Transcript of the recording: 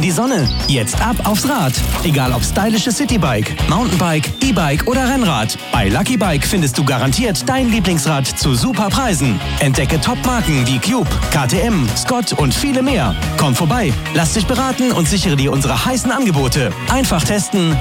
die Sonne. Jetzt ab aufs Rad. Egal ob stylisches Citybike, Mountainbike, E-Bike oder Rennrad. Bei Lucky Bike findest du garantiert dein Lieblingsrad zu super Preisen. Entdecke Top-Marken wie Cube, KTM, Scott und viele mehr. Komm vorbei, lass dich beraten und sichere dir unsere heißen Angebote. Einfach testen,